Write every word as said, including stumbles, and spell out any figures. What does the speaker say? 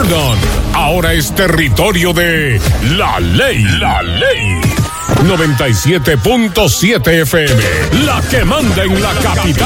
Gordon ahora es territorio de La Ley. La Ley. noventa y siete punto siete F M, la que manda en la capital.